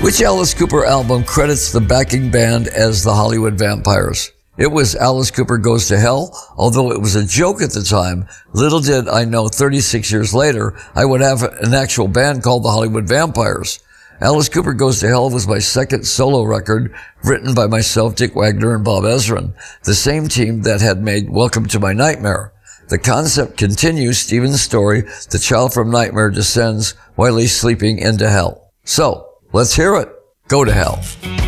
Which Alice Cooper album credits the backing band as the Hollywood Vampires? It was Alice Cooper Goes to Hell. Although it was a joke at the time, little did I know 36 years later I would have an actual band called the Hollywood Vampires. Alice Cooper Goes to Hell was my second solo record, written by myself, Dick Wagner, and Bob Ezrin, the same team that had made Welcome to My Nightmare. The concept continues Stephen's story. The child from Nightmare descends while he's sleeping into hell. So, let's hear it. Go to hell.